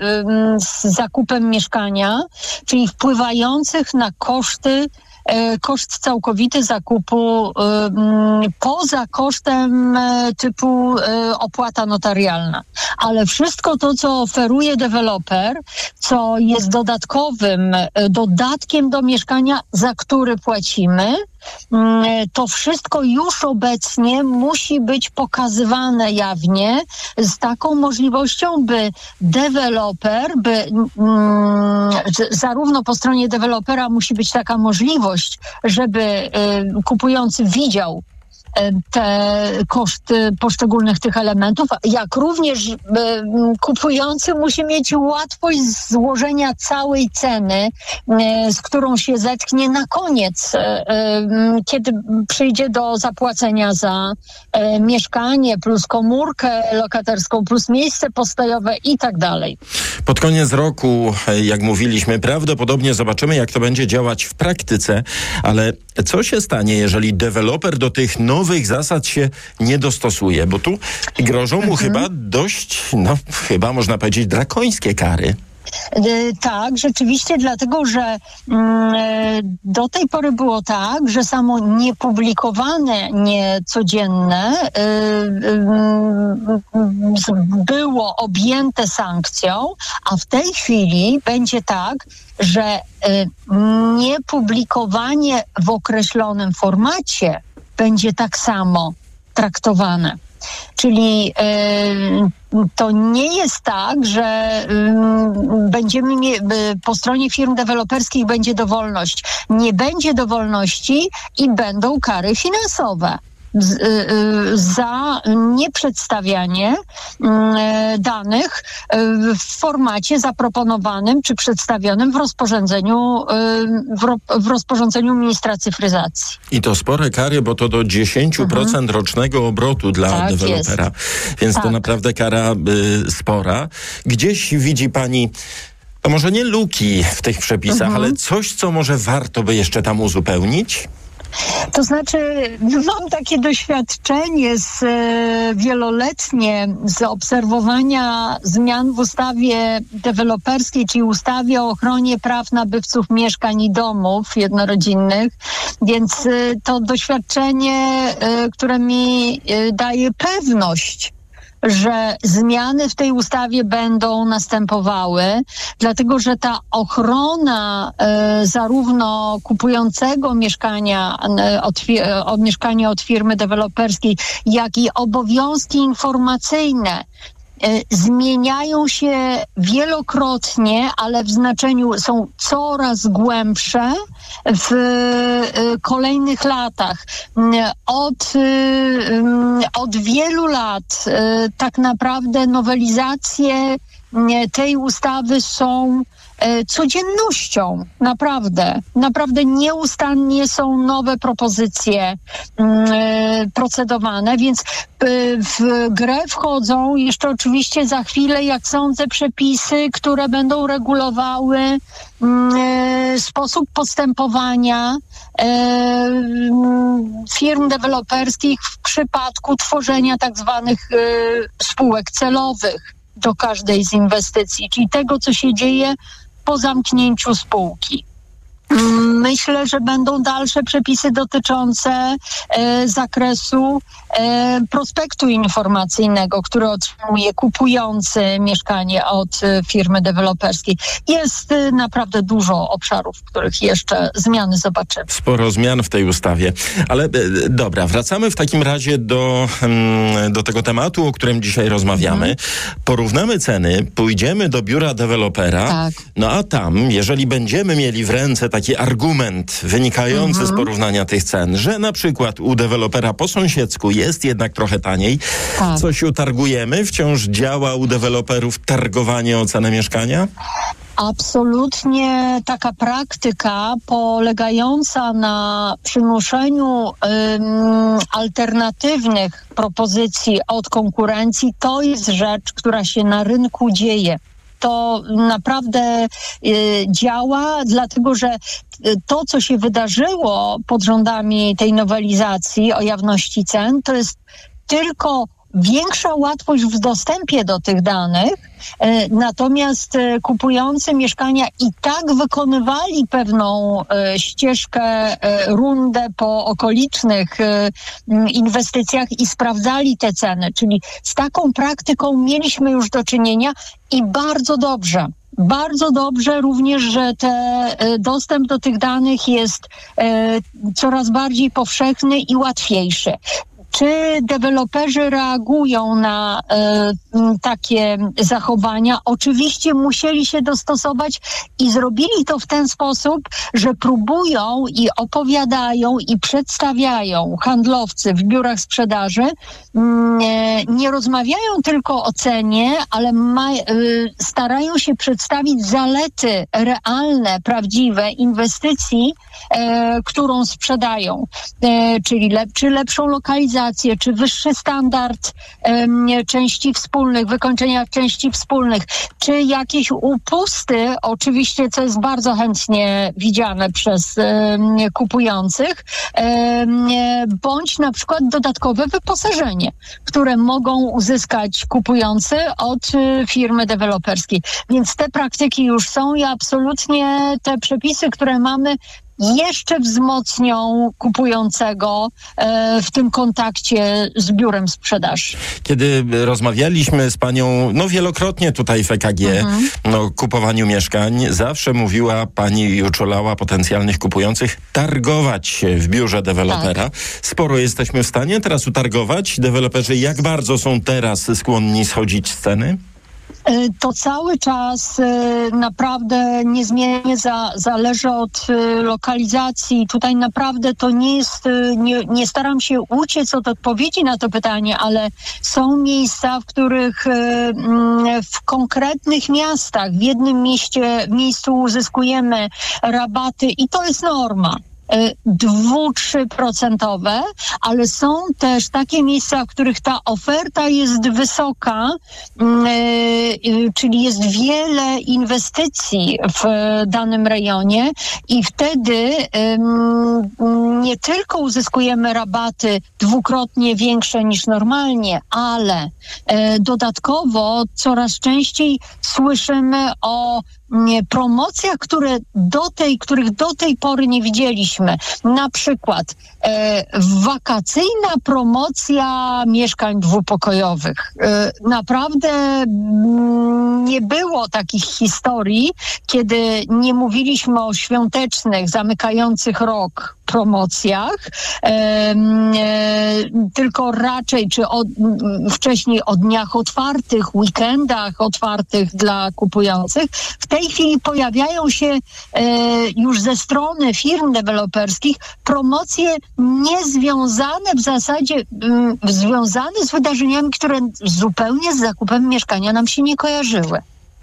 z zakupem mieszkania, czyli wpływających na koszty, koszt całkowity zakupu poza kosztem typu opłata notarialna. Ale wszystko to, co oferuje deweloper, co jest dodatkowym dodatkiem do mieszkania, za który płacimy, to wszystko już obecnie musi być pokazywane jawnie z taką możliwością, by deweloper, by mm, zarówno po stronie dewelopera musi być taka możliwość, żeby y, kupujący widział te koszty poszczególnych tych elementów, jak również y, kupujący musi mieć łatwość złożenia całej ceny, y, z którą się zetknie na koniec, y, y, kiedy przyjdzie do zapłacenia za y, mieszkanie, plus komórkę lokatorską, plus miejsce postojowe i tak dalej. Pod koniec roku, jak mówiliśmy, prawdopodobnie zobaczymy, jak to będzie działać w praktyce, ale co się stanie, jeżeli deweloper do tych nowych zasad się nie dostosuje? Bo tu grożą mu mhm. chyba dość, no chyba można powiedzieć, drakońskie kary. Tak, rzeczywiście, dlatego, że mm, do tej pory było tak, że samo niepublikowane, niecodzienne y, y, y, było objęte sankcją, a w tej chwili będzie tak, że y, niepublikowanie w określonym formacie będzie tak samo traktowane. Czyli y, to nie jest tak, że y, będziemy mie- y, po stronie firm deweloperskich będzie dowolność. Nie będzie dowolności i będą kary finansowe. za nieprzedstawianie danych w formacie zaproponowanym czy przedstawionym w rozporządzeniu, w, ro, w rozporządzeniu ministra cyfryzacji. I to spore kary, bo to do dziesięć procent mhm. rocznego obrotu dla tak dewelopera. Jest. Więc tak. to naprawdę kara y, spora. Gdzieś widzi pani, to może nie luki w tych przepisach, mhm. ale coś, co może warto by jeszcze tam uzupełnić? To znaczy, mam takie doświadczenie z, e, wieloletnie z obserwowania zmian w ustawie deweloperskiej, czyli ustawie o ochronie praw nabywców mieszkań i domów jednorodzinnych, więc e, to doświadczenie, e, które mi e, daje pewność, że zmiany w tej ustawie będą następowały, dlatego że ta ochrona e, zarówno kupującego mieszkania e, od, od mieszkania od firmy deweloperskiej, jak i obowiązki informacyjne zmieniają się wielokrotnie, ale w znaczeniu są coraz głębsze w kolejnych latach. Od, od wielu lat tak naprawdę nowelizacje tej ustawy są codziennością. Naprawdę. Naprawdę nieustannie są nowe propozycje procedowane, więc w grę wchodzą jeszcze oczywiście za chwilę, jak sądzę, przepisy, które będą regulowały sposób postępowania firm deweloperskich w przypadku tworzenia tak zwanych spółek celowych do każdej z inwestycji, czyli tego, co się dzieje po zamknięciu spółki. Myślę, że będą dalsze przepisy dotyczące e, zakresu e, prospektu informacyjnego, który otrzymuje kupujący mieszkanie od e, firmy deweloperskiej. Jest e, naprawdę dużo obszarów, w których jeszcze zmiany zobaczymy. Sporo zmian w tej ustawie. Ale e, dobra, wracamy w takim razie do, mm, do tego tematu, o którym dzisiaj rozmawiamy. Mhm. Porównamy ceny, pójdziemy do biura dewelopera, tak. no a tam, jeżeli będziemy mieli w ręce taki argument wynikający mhm. z porównania tych cen, że na przykład u dewelopera po sąsiedzku jest jednak trochę taniej, tak. coś utargujemy, wciąż działa u deweloperów targowanie o cenę mieszkania? Absolutnie taka praktyka polegająca na przynoszeniu ym, alternatywnych propozycji od konkurencji, to jest rzecz, która się na rynku dzieje. To naprawdę y, działa, dlatego że to, co się wydarzyło pod rządami tej nowelizacji o jawności cen, to jest tylko większa łatwość w dostępie do tych danych, natomiast kupujący mieszkania i tak wykonywali pewną ścieżkę, rundę po okolicznych inwestycjach i sprawdzali te ceny, czyli z taką praktyką mieliśmy już do czynienia i bardzo dobrze. Bardzo dobrze również, że te, dostęp do tych danych jest coraz bardziej powszechny i łatwiejszy. Czy deweloperzy reagują na e, takie zachowania? Oczywiście musieli się dostosować i zrobili to w ten sposób, że próbują i opowiadają i przedstawiają handlowcy w biurach sprzedaży. Nie, nie rozmawiają tylko o cenie, ale ma, e, starają się przedstawić zalety realne, prawdziwe inwestycji, e, którą sprzedają. E, czyli lep, czy lepszą lokalizację, czy wyższy standard um, części wspólnych, wykończenia części wspólnych, czy jakieś upusty, oczywiście, co jest bardzo chętnie widziane przez um, kupujących, um, bądź na przykład dodatkowe wyposażenie, które mogą uzyskać kupujący od um, firmy deweloperskiej. Więc te praktyki już są i absolutnie te przepisy, które mamy, jeszcze wzmocnią kupującego e, w tym kontakcie z biurem sprzedaży. Kiedy rozmawialiśmy z panią, no wielokrotnie tutaj w E K G, mhm. no kupowaniu mieszkań, zawsze mówiła pani i uczulała potencjalnych kupujących targować się w biurze dewelopera. Tak. Sporo jesteśmy w stanie teraz utargować. Deweloperzy jak bardzo są teraz skłonni schodzić z ceny? To cały czas naprawdę niezmiennie za, zależy od lokalizacji. Tutaj naprawdę to nie jest, nie, nie staram się uciec od odpowiedzi na to pytanie, ale są miejsca, w których w konkretnych miastach, w jednym mieście, miejscu uzyskujemy rabaty i to jest norma. dwa trzy procent, ale są też takie miejsca, w których ta oferta jest wysoka, yy, czyli jest wiele inwestycji w danym rejonie i wtedy yy, nie tylko uzyskujemy rabaty dwukrotnie większe niż normalnie, ale yy, dodatkowo coraz częściej słyszymy o promocjach, które do tej, których do tej pory nie widzieliśmy. Na przykład e, wakacyjna promocja mieszkań dwupokojowych. E, naprawdę m, nie było takich historii, kiedy nie mówiliśmy o świątecznych, zamykających rok promocjach, e, e, tylko raczej, czy od, wcześniej o dniach otwartych, weekendach otwartych dla kupujących. W tej chwili pojawiają się e, już ze strony firm deweloperskich promocje niezwiązane w zasadzie, m, związane z wydarzeniami, które zupełnie z zakupem mieszkania nam się nie kojarzyły.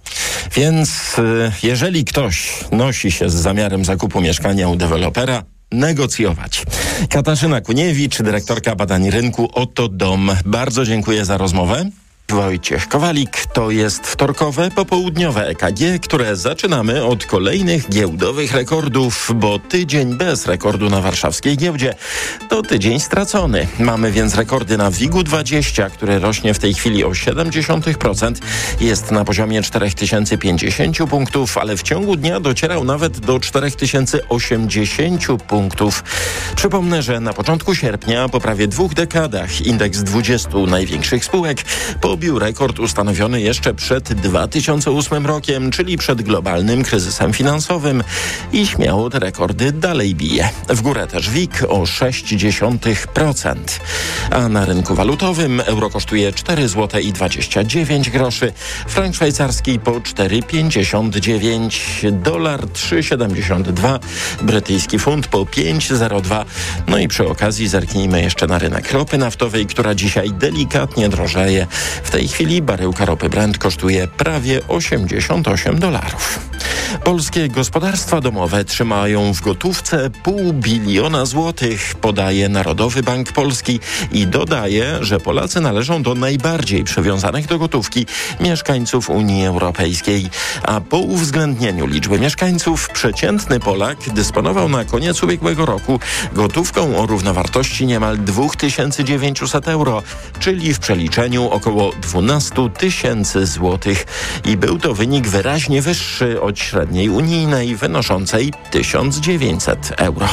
Więc jeżeli ktoś nosi się z zamiarem zakupu mieszkania u dewelopera, negocjować. Katarzyna Kuniewicz, dyrektorka badań rynku Oto Dom. Bardzo dziękuję za rozmowę. Wojciech Kowalik, to jest wtorkowe, popołudniowe E K G, które zaczynamy od kolejnych giełdowych rekordów, bo tydzień bez rekordu na warszawskiej giełdzie to tydzień stracony. Mamy więc rekordy na WIG-u dwadzieścia, który rośnie w tej chwili o siedem dziesiątych procent. Jest na poziomie cztery tysiące pięćdziesiąt punktów, ale w ciągu dnia docierał nawet do cztery tysiące osiemdziesiąt punktów. Przypomnę, że na początku sierpnia, po prawie dwóch dekadach, indeks dwudziestu największych spółek po pobił rekord ustanowiony jeszcze przed dwa tysiące ósmym rokiem, czyli przed globalnym kryzysem finansowym i śmiało te rekordy dalej bije. W górę też WIG o sześć dziesiątych procent. A na rynku walutowym euro kosztuje cztery złote i dwadzieścia dziewięć groszy, frank szwajcarski po cztery pięćdziesiąt dziewięć, dolar trzy siedemdziesiąt dwa, brytyjski funt po pięć zero dwa. No i przy okazji zerknijmy jeszcze na rynek ropy naftowej, która dzisiaj delikatnie drożeje. W tej chwili baryłka ropy Brent kosztuje prawie osiemdziesiąt osiem dolarów. Polskie gospodarstwa domowe trzymają w gotówce pół biliona złotych, podaje Narodowy Bank Polski i dodaje, że Polacy należą do najbardziej przywiązanych do gotówki mieszkańców Unii Europejskiej. A po uwzględnieniu liczby mieszkańców przeciętny Polak dysponował na koniec ubiegłego roku gotówką o równowartości niemal dwa tysiące dziewięćset euro, czyli w przeliczeniu około dwanaście tysięcy złotych. I był to wynik wyraźnie wyższy od średniej unijnej wynoszącej tysiąc dziewięćset euro.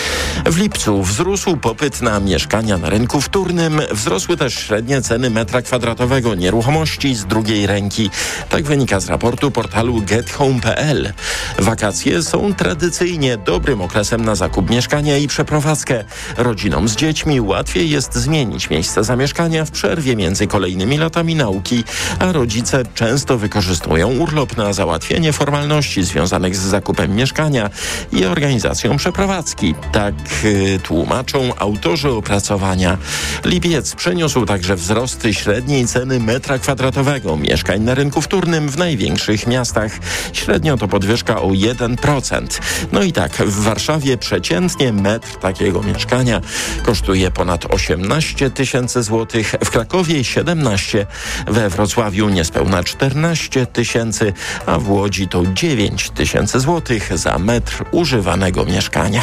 W lipcu wzrósł popyt na mieszkania na rynku wtórnym, wzrosły też średnie ceny metra kwadratowego nieruchomości z drugiej ręki. Tak wynika z raportu portalu get home kropka p l. Wakacje są tradycyjnie dobrym okresem na zakup mieszkania i przeprowadzkę. Rodzinom z dziećmi łatwiej jest zmienić miejsce zamieszkania w przerwie między kolejnymi latami nauki, a rodzice często wykorzystują urlop na załatwienie formalności związanych z zakupem mieszkania i organizacją przeprowadzki. Tak yy, tłumaczą autorzy opracowania. Lipiec przyniósł także wzrosty średniej ceny metra kwadratowego mieszkań na rynku wtórnym w największych miastach. Średnio to podwyżka o jeden procent. No i tak, w Warszawie przeciętnie metr takiego mieszkania kosztuje ponad osiemnaście tysięcy złotych, w Krakowie siedemnaście, we Wrocławiu niespełna czternaście tysięcy, a w Łodzi to dziewięć tysięcy złotych za metr używanego mieszkania.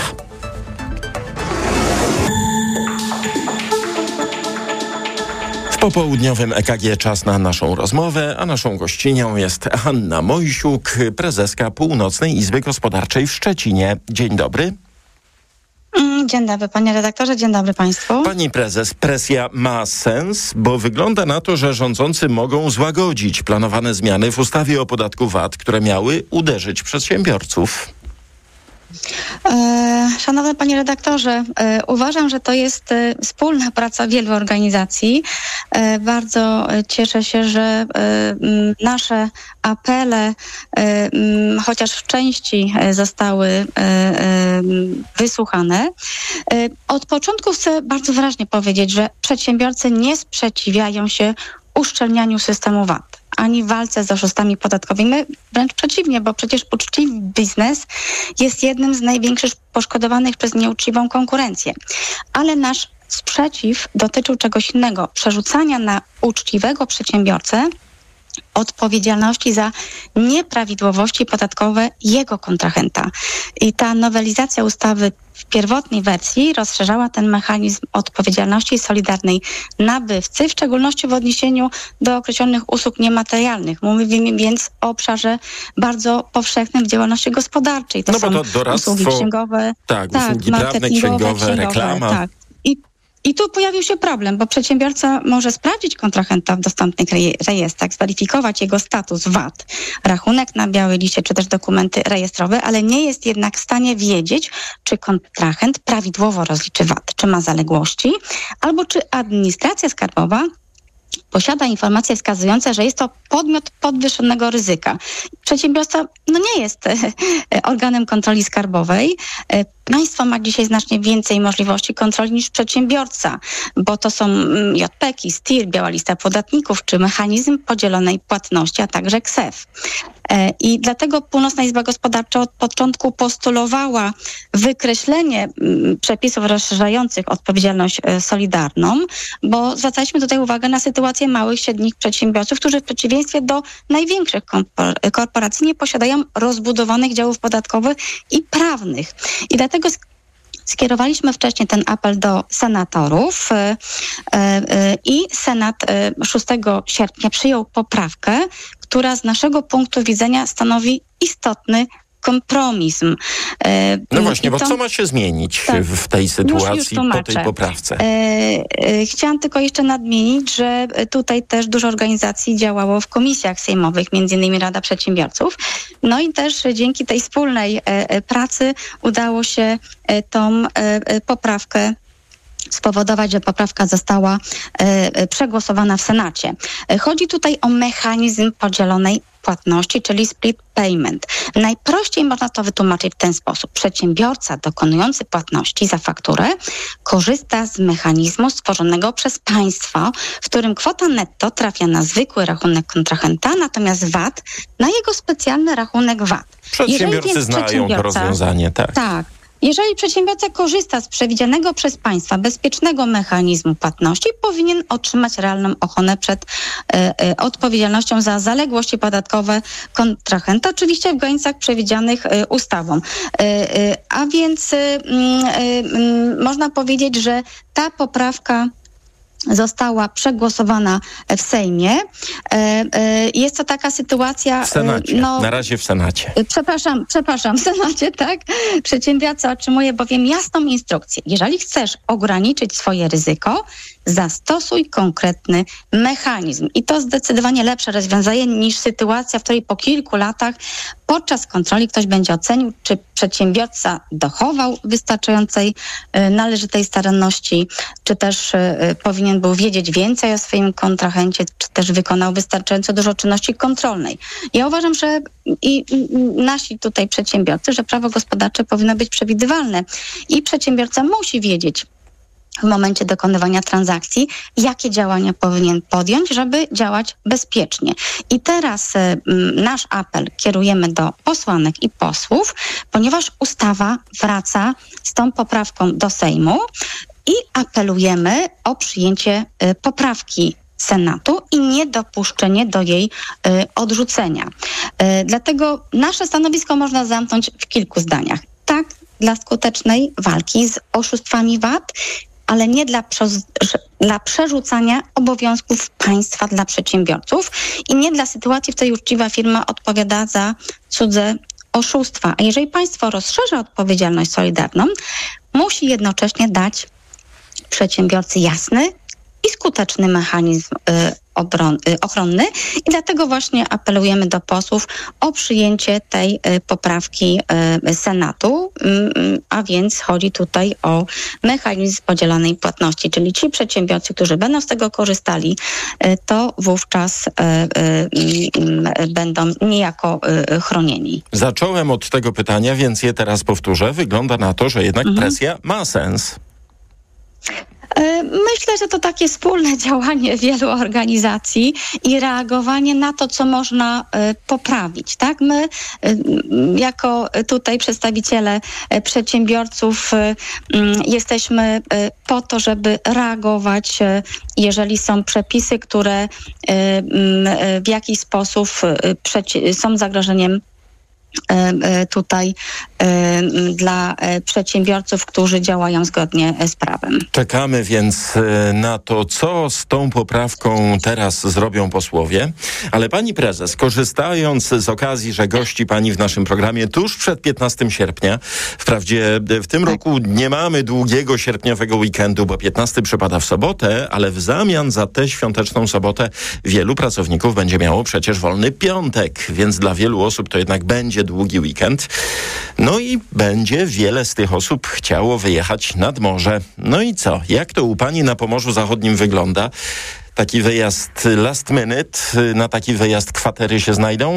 W popołudniowym E K G czas na naszą rozmowę, a naszą gościnią jest Hanna Mojsiuk, prezeska Północnej Izby Gospodarczej w Szczecinie. Dzień dobry. Dzień dobry, panie redaktorze, dzień dobry państwu. Pani prezes, presja ma sens, bo wygląda na to, że rządzący mogą złagodzić planowane zmiany w ustawie o podatku V A T, które miały uderzyć przedsiębiorców. E, szanowny panie redaktorze, e, uważam, że to jest e, wspólna praca wielu organizacji. E, bardzo cieszę się, że e, m, nasze apele, e, m, chociaż w części zostały e, e, wysłuchane. E, od początku chcę bardzo wyraźnie powiedzieć, że przedsiębiorcy nie sprzeciwiają się uszczelnianiu systemu V A T, ani walce z oszustami podatkowymi. Wręcz przeciwnie, bo przecież uczciwy biznes jest jednym z największych poszkodowanych przez nieuczciwą konkurencję. Ale nasz sprzeciw dotyczył czegoś innego. Przerzucania na uczciwego przedsiębiorcę odpowiedzialności za nieprawidłowości podatkowe jego kontrahenta. I ta nowelizacja ustawy w pierwotnej wersji rozszerzała ten mechanizm odpowiedzialności solidarnej nabywcy, w szczególności w odniesieniu do określonych usług niematerialnych. Mówimy więc o obszarze bardzo powszechnym w działalności gospodarczej. To no są bo to doradztwo, usługi księgowe, tak, tak usługi prawne, księgowe, księgowe, reklama. Tak. I I tu pojawił się problem, bo przedsiębiorca może sprawdzić kontrahenta w dostępnych rejestrach, zweryfikować jego status V A T, rachunek na białej liście, czy też dokumenty rejestrowe, ale nie jest jednak w stanie wiedzieć, czy kontrahent prawidłowo rozliczy V A T, czy ma zaległości, albo czy administracja skarbowa posiada informacje wskazujące, że jest to podmiot podwyższonego ryzyka. Przedsiębiorca no nie jest organem kontroli skarbowej. Państwo ma dzisiaj znacznie więcej możliwości kontroli niż przedsiębiorca, bo to są J P K i, S T I R, biała lista podatników, czy mechanizm podzielonej płatności, a także K S E F. I dlatego Północna Izba Gospodarcza od początku postulowała wykreślenie przepisów rozszerzających odpowiedzialność solidarną, bo zwracaliśmy tutaj uwagę na sytuację małych, średnich przedsiębiorców, którzy w przeciwieństwie do największych korporacji nie posiadają rozbudowanych działów podatkowych i prawnych. I dlatego skierowaliśmy wcześniej ten apel do senatorów i Senat szóstego sierpnia przyjął poprawkę, która z naszego punktu widzenia stanowi istotny kompromis. No właśnie, bo to, co ma się zmienić tak, w tej sytuacji już, już po tej poprawce? E, e, chciałam tylko jeszcze nadmienić, że tutaj też dużo organizacji działało w komisjach sejmowych, między innymi Rada Przedsiębiorców. No i też dzięki tej wspólnej e, pracy udało się e, tą e, poprawkę spowodować, że poprawka została e, przegłosowana w Senacie. Chodzi tutaj o mechanizm podzielonej płatności, czyli split payment. Najprościej można to wytłumaczyć w ten sposób. Przedsiębiorca dokonujący płatności za fakturę korzysta z mechanizmu stworzonego przez państwo, w którym kwota netto trafia na zwykły rachunek kontrahenta, natomiast V A T na jego specjalny rachunek V A T. Przedsiębiorcy znają to rozwiązanie, tak. Tak. Jeżeli przedsiębiorca korzysta z przewidzianego przez państwa bezpiecznego mechanizmu płatności, powinien otrzymać realną ochronę przed e, e, odpowiedzialnością za zaległości podatkowe kontrahenta, oczywiście w granicach przewidzianych e, ustawą. E, e, a więc e, e, można powiedzieć, że ta poprawka została przegłosowana w Sejmie. Jest to taka sytuacja... W Senacie, no, na razie w Senacie. Przepraszam, przepraszam, w Senacie, tak? Przedsiębiorca otrzymuje bowiem jasną instrukcję. Jeżeli chcesz ograniczyć swoje ryzyko, zastosuj konkretny mechanizm. I to zdecydowanie lepsze rozwiązanie niż sytuacja, w której po kilku latach podczas kontroli ktoś będzie ocenił, czy przedsiębiorca dochował wystarczającej y, należytej staranności, czy też y, powinien był wiedzieć więcej o swoim kontrahencie, czy też wykonał wystarczająco dużo czynności kontrolnej. Ja uważam, że i, i nasi tutaj przedsiębiorcy, że prawo gospodarcze powinno być przewidywalne i przedsiębiorca musi wiedzieć w momencie dokonywania transakcji, jakie działania powinien podjąć, żeby działać bezpiecznie. I teraz y, nasz apel kierujemy do posłanek i posłów, ponieważ ustawa wraca z tą poprawką do Sejmu i apelujemy o przyjęcie y, poprawki Senatu i niedopuszczenie do jej y, odrzucenia. Y, dlatego nasze stanowisko można zamknąć w kilku zdaniach. Tak, dla skutecznej walki z oszustwami V A T, ale nie dla, dla przerzucania obowiązków państwa dla przedsiębiorców i nie dla sytuacji, w której uczciwa firma odpowiada za cudze oszustwa. A jeżeli państwo rozszerza odpowiedzialność solidarną, musi jednocześnie dać przedsiębiorcy jasny i skuteczny mechanizm y, obron- ochronny i dlatego właśnie apelujemy do posłów o przyjęcie tej poprawki Senatu, a więc chodzi tutaj o mechanizm podzielonej płatności, czyli ci przedsiębiorcy, którzy będą z tego korzystali, to wówczas będą niejako chronieni. Zacząłem od tego pytania, więc je teraz powtórzę. Wygląda na to, że jednak Mhm. presja ma sens. Myślę, że to takie wspólne działanie wielu organizacji i reagowanie na to, co można y, poprawić. Tak? My y, jako tutaj przedstawiciele y, przedsiębiorców y, y, jesteśmy y, po to, żeby reagować, y, jeżeli są przepisy, które y, y, w jakiś sposób y, przeci- są zagrożeniem tutaj dla przedsiębiorców, którzy działają zgodnie z prawem. Czekamy więc na to, co z tą poprawką teraz zrobią posłowie. Ale pani prezes, korzystając z okazji, że gości pani w naszym programie tuż przed piętnastego sierpnia, wprawdzie w tym roku nie mamy długiego sierpniowego weekendu, bo piętnasty przypada w sobotę, ale w zamian za tę świąteczną sobotę wielu pracowników będzie miało przecież wolny piątek, więc dla wielu osób to jednak będzie długi weekend. No i będzie wiele z tych osób chciało wyjechać nad morze. No i co? Jak to u pani na Pomorzu Zachodnim wygląda? Taki wyjazd last minute, na taki wyjazd kwatery się znajdą?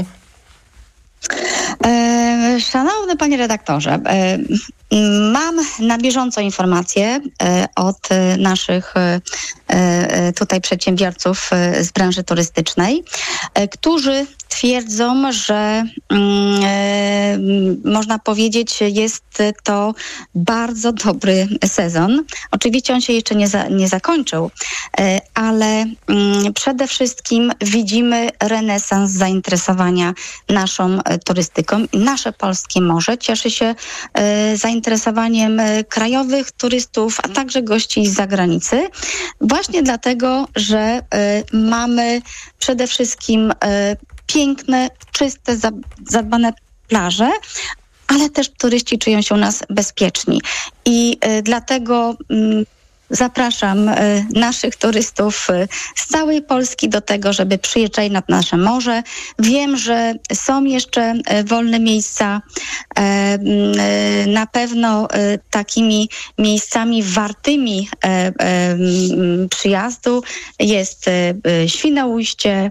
E, szanowny panie redaktorze, e, mam na bieżąco informacje e, od e, naszych e, tutaj przedsiębiorców e, z branży turystycznej, e, którzy twierdzą, że mm, e, można powiedzieć, jest to bardzo dobry sezon. Oczywiście on się jeszcze nie, za, nie zakończył, e, ale mm, przede wszystkim widzimy renesans zainteresowania naszą e, turystyką. Nasze polskie morze cieszy się e, zainteresowaniem e, krajowych turystów, a także gości z zagranicy. Właśnie dlatego, że e, mamy przede wszystkim e, piękne, czyste, zadbane plaże, ale też turyści czują się u nas bezpieczni. I y, dlatego y, zapraszam y, naszych turystów y, z całej Polski do tego, żeby przyjeżdżali nad nasze morze. Wiem, że są jeszcze y, wolne miejsca. Y, y, na pewno y, takimi miejscami wartymi y, y, przyjazdu jest y, y, Świnoujście,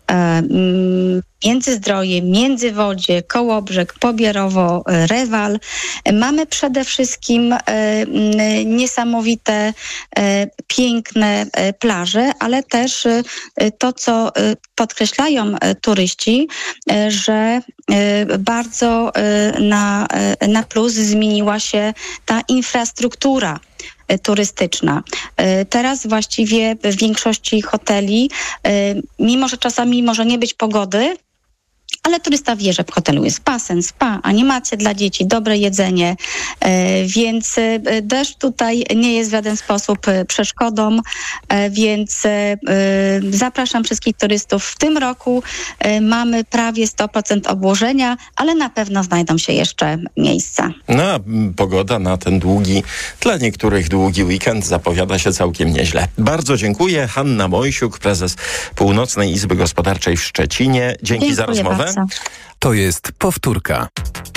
Międzyzdroje, Międzywodzie, Kołobrzeg, Pobierowo, Rewal. Mamy przede wszystkim niesamowite, piękne plaże, ale też to, co podkreślają turyści, że bardzo na, na plus zmieniła się ta infrastruktura turystyczna. Teraz właściwie w większości hoteli, mimo że czasami może nie być pogody, ale turysta wie, że w hotelu jest basen, spa, animacje dla dzieci, dobre jedzenie, więc deszcz tutaj nie jest w żaden sposób przeszkodą, więc zapraszam wszystkich turystów. W tym roku mamy prawie sto procent obłożenia, ale na pewno znajdą się jeszcze miejsca. No, a pogoda na ten długi, dla niektórych długi weekend zapowiada się całkiem nieźle. Bardzo dziękuję. Hanna Mojsiuk, prezes Północnej Izby Gospodarczej w Szczecinie. Dzięki Dziękuję za rozmowę. bardzo. To jest powtórka.